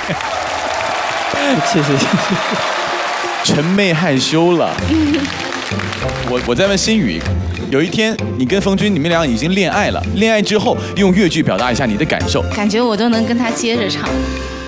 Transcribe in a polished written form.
谢谢。 陈妹害羞了。我在问心宇，有一天你跟冯军你们俩已经恋爱了，恋爱之后用粤剧表达一下你的感受。 感觉我都能跟他接着唱。